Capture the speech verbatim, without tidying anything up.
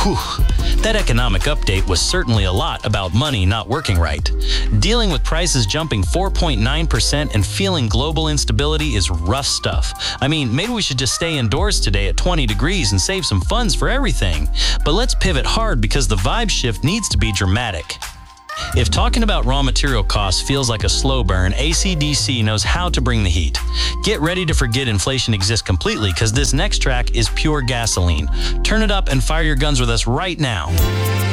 Whew. That economic update was certainly a lot about money not working right. Dealing with prices jumping four point nine percent and feeling global instability is rough stuff. I mean, maybe we should just stay indoors today at twenty degrees and save some funds for everything. But let's pivot hard because the vibe shift needs to be dramatic. If talking about raw material costs feels like a slow burn, A C D C knows how to bring the heat. Get ready to forget inflation exists completely because this next track is pure gasoline. Turn it up and fire your guns with us right now.